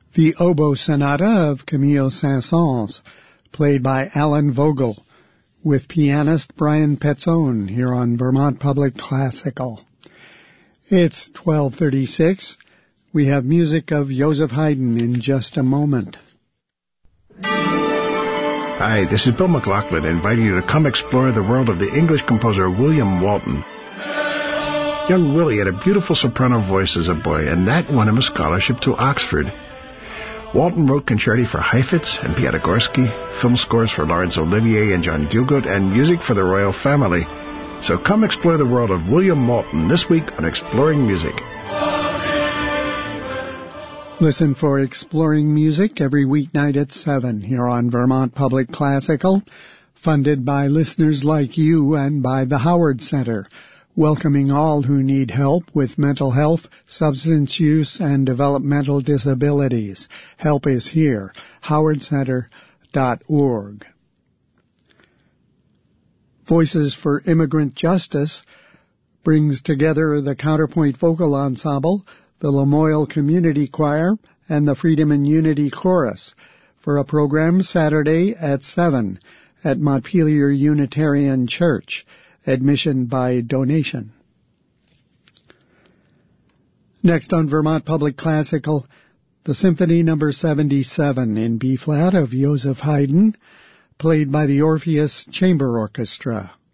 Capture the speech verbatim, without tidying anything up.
The Oboe Sonata of Camille Saint-Saëns, played by Alan Vogel, with pianist Brian Petzone here on Vermont Public Classical. It's twelve thirty-six. We have music of Joseph Haydn in just a moment. Hi, this is Bill McLaughlin inviting you to come explore the world of the English composer William Walton. Young Willie had a beautiful soprano voice as a boy, and that won him a scholarship to Oxford. Walton wrote concerti for Heifetz and Piatigorsky, film scores for Laurence Olivier and John Gielgud, and music for the royal family. So come explore the world of William Walton this week on Exploring Music. Listen for Exploring Music every weeknight at seven here on Vermont Public Classical, funded by listeners like you and by the Howard Center, welcoming all who need help with mental health, substance use, and developmental disabilities. Help is here. howard center dot org. Voices for Immigrant Justice brings together the Counterpoint Vocal Ensemble, the Lamoille Community Choir, and the Freedom and Unity Chorus for a program Saturday at seven at Montpelier Unitarian Church. Admission by donation. Next on Vermont Public Classical, the Symphony Number seventy-seven in B-flat of Joseph Haydn, played by the Orpheus Chamber Orchestra.